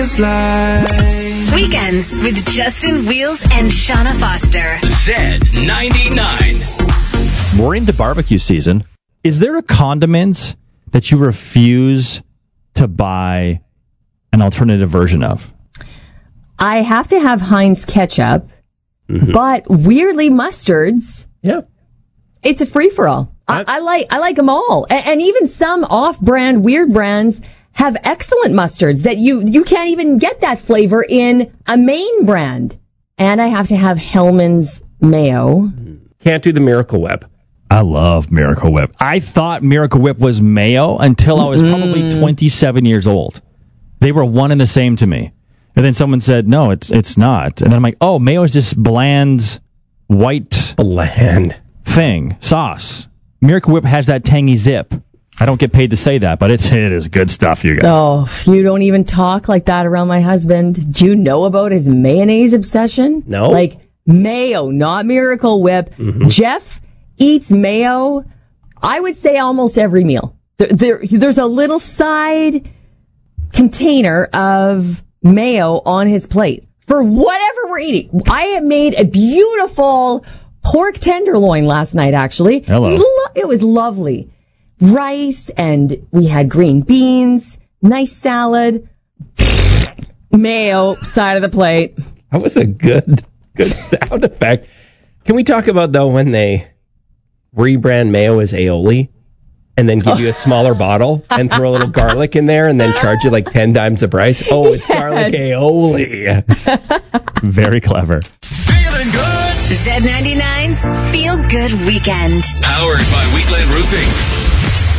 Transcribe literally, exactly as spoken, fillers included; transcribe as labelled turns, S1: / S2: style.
S1: Weekends with Justin Wheels and Shauna Foster.
S2: Z ninety-nine.
S3: We're into barbecue season. Is there a condiment that you refuse to buy an alternative version of?
S4: I have to have Heinz ketchup, mm-hmm. but weirdly mustards.
S5: Yeah.
S4: It's a free-for-all. I, I like I like them all. And, and even some off-brand, weird brands have excellent mustards that you, you can't even get that flavor in a main brand. And I have to have Hellman's mayo.
S5: Can't do the Miracle Whip.
S3: I love Miracle Whip. I thought Miracle Whip was mayo until I was probably mm. twenty-seven years old. They were one and the same to me. And then someone said, no, it's it's not. And then I'm like, oh, mayo is just bland, white
S5: bland
S3: thing, sauce. Miracle Whip has that tangy zip. I don't get paid to say that, but it's, it is good stuff, you guys.
S4: Oh, you don't even talk like that around my husband. Do you know about his mayonnaise obsession?
S5: No.
S4: Like, mayo, not Miracle Whip. Mm-hmm. Jeff eats mayo, I would say almost every meal. There, there, there's a little side container of mayo on his plate for whatever we're eating. I made a beautiful pork tenderloin last night, actually.
S3: Hello.
S4: It was, lo- it was lovely. Rice, and we had green beans, nice salad, mayo, side of the plate.
S5: That was a good, good sound effect. Can we talk about, though, when they rebrand mayo as aioli and then give you a smaller bottle and throw a little garlic in there and then charge you like ten times the price? Oh, it's yes. Garlic aioli.
S3: Very clever.
S2: Feeling good.
S1: Z ninety-nine's Feel Good Weekend.
S2: Powered by Wheatland Roofing.